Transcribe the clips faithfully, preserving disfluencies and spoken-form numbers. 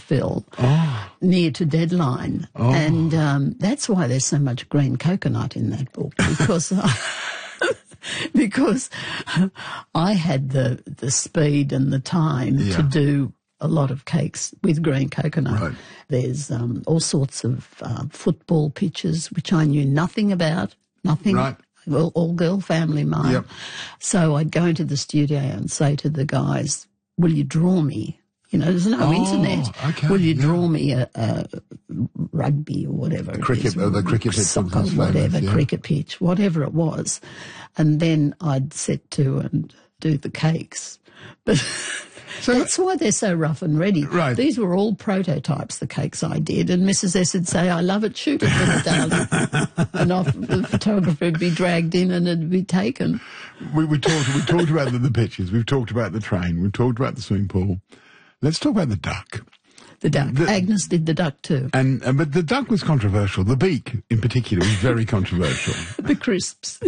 Nashville, oh. near to deadline. Oh. And um, that's why there's so much green coconut in that book, because I, because I had the, the speed and the time yeah. to do a lot of cakes with green coconut. Right. There's um, all sorts of uh, football pitches, which I knew nothing about, nothing. Right. Well, all-girl family mine. Yep. So I'd go into the studio and say to the guys, will you draw me? You know, there's no oh, internet. Okay, will you yeah. draw me a, a rugby or whatever the cricket, it is, uh, the cricket pitch, soccer, famous, whatever, yeah. cricket pitch, whatever it was. And then I'd set to and do the cakes. But so, that's why they're so rough and ready. Right. These were all prototypes, the cakes I did. And Missus S would say, I love it, shoot it, little darling. And off the photographer would be dragged in and it'd be taken. We, we talked we talked about the, the pitches, we've talked about the train, we've talked about the swimming pool. Let's talk about the duck. The duck. The, Agnes did the duck too. And uh, But the duck was controversial. The beak, in particular, was very controversial. The crisps.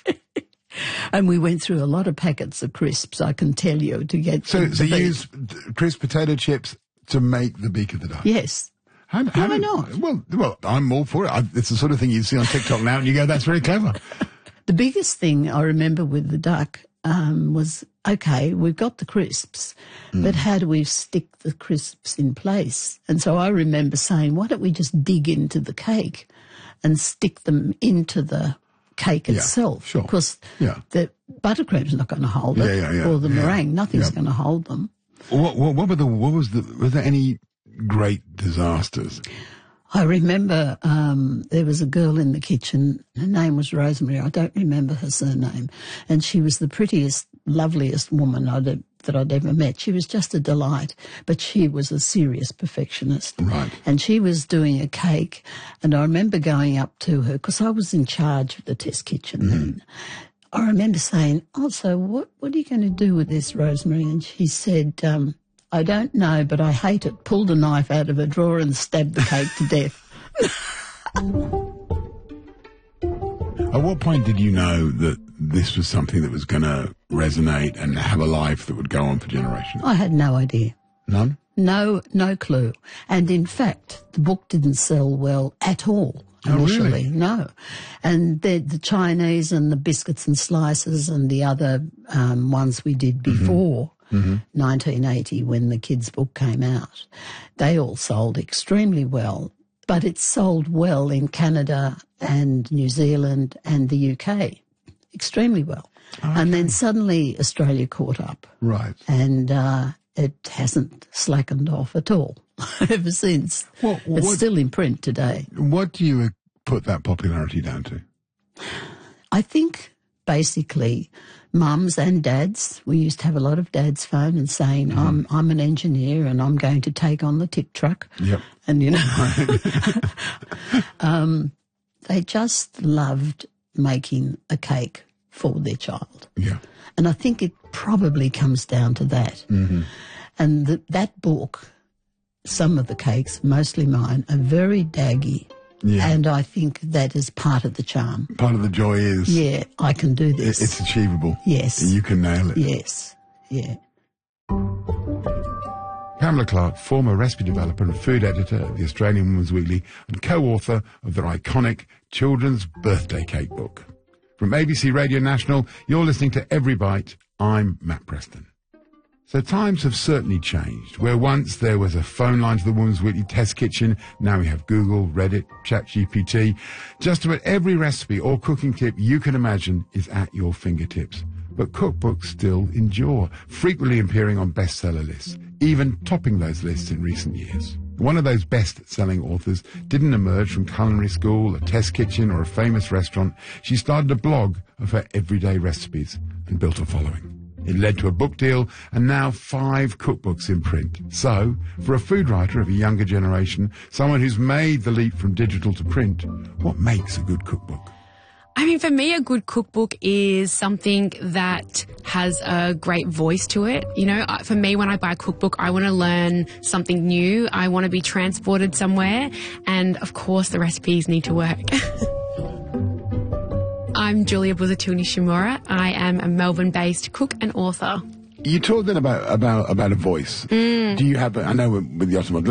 And we went through a lot of packets of crisps, I can tell you, to get So, the so you beak. use crisp potato chips to make the beak of the duck? Yes. How, how Why do, not? Well, well, I'm all for it. I, it's the sort of thing you see on TikTok now and you go, that's very clever. The biggest thing I remember with the duck um, was, okay, we've got the crisps, mm. but how do we stick the crisps in place? And so I remember saying, why don't we just dig into the cake and stick them into the cake yeah, itself? Sure. Because yeah. the buttercream's not going to hold it, yeah, yeah, yeah, or the yeah, meringue, nothing's yeah. going to hold them. What, what, what were the, what was the, were there any great disasters? I remember um, there was a girl in the kitchen. Her name was Rosemary. I don't remember her surname. And she was the prettiest, loveliest woman I'd, that I'd ever met. She was just a delight. But she was a serious perfectionist. Right. And she was doing a cake. And I remember going up to her, because I was in charge of the test kitchen mm-hmm. then. I remember saying, oh, so what, what are you going to do with this, Rosemary? And she said, um, I don't know, but I hate it. Pulled a knife out of a drawer and stabbed the cake to death. At what point did you know that this was something that was going to resonate and have a life that would go on for generations? I had no idea. None? No, no clue. And in fact, the book didn't sell well at all. Initially, oh, really? No. And the, the Chinese and the biscuits and slices and the other um, ones we did before mm-hmm. nineteen eighty, when the kids' book came out, they all sold extremely well. But it sold well in Canada and New Zealand and the U K, extremely well. Okay. And then suddenly Australia caught up. Right. And uh, it hasn't slackened off at all ever since. Well, it's what, still in print today. What do you put that popularity down to? I think basically mums and dads, we used to have a lot of dads phone and saying, mm-hmm. I'm I'm an engineer and I'm going to take on the tip truck. Yep. And, you know, um, they just loved making a cake for their child. Yeah. And I think it probably comes down to that. Mm-hmm. And the, that book, some of the cakes, mostly mine, are very daggy. Yeah. And I think that is part of the charm. Part of the joy is... Yeah, I can do this. It's achievable. Yes. You can nail it. Yes, yeah. Pamela Clark, former recipe developer and food editor at the Australian Women's Weekly and co-author of their iconic children's birthday cake book. From A B C Radio National, you're listening to Every Bite. I'm Matt Preston. So times have certainly changed. Where once there was a phone line to the Women's Weekly test kitchen, now we have Google, Reddit, ChatGPT. Just about every recipe or cooking tip you can imagine is at your fingertips. But cookbooks still endure, frequently appearing on bestseller lists, even topping those lists in recent years. One of those best-selling authors didn't emerge from culinary school, a test kitchen, or a famous restaurant. She started a blog of her everyday recipes and built a following. It led to a book deal and now five cookbooks in print. So, for a food writer of a younger generation, someone who's made the leap from digital to print, what makes a good cookbook? I mean, for me, a good cookbook is something that has a great voice to it. You know, for me, when I buy a cookbook, I want to learn something new. I want to be transported somewhere. And, of course, the recipes need to work. I'm Julia Buzatuni Shimura. I am a Melbourne-based cook and author. You talked then about about about a voice. Mm. Do you have? A, I know with the Ottoman